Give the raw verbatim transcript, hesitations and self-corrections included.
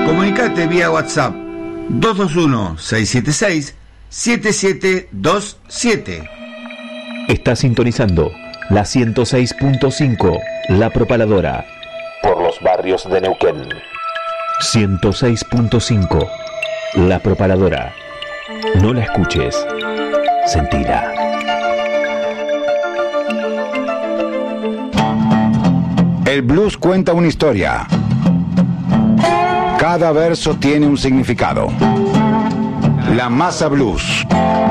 Comunicate vía WhatsApp dos dos uno, seis siete seis, siete siete dos siete. Está sintonizando la ciento seis punto cinco, La Propaladora, por los barrios de Neuquén. ciento seis punto cinco, La Propaladora. No la escuches, sentila. El blues cuenta una historia. Cada verso tiene un significado. La Masa Blues.